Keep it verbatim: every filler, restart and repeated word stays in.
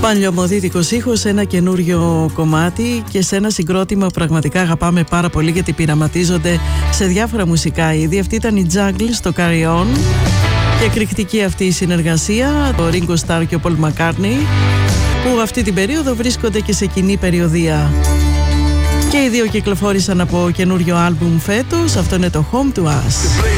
Παλιωμοδίτικος ήχος σε ένα καινούριο κομμάτι και σε ένα συγκρότημα που πραγματικά αγαπάμε πάρα πολύ γιατί πειραματίζονται σε διάφορα μουσικά είδη. Αυτή ήταν η Jungle στο Carry On και εκρηκτική αυτή η συνεργασία, το Ringo Starr και ο Paul McCartney, που αυτή την περίοδο βρίσκονται και σε κοινή περιοδεία. Και οι δύο κυκλοφόρησαν από καινούριο άλμπουμ φέτος, αυτό είναι το Home to Us.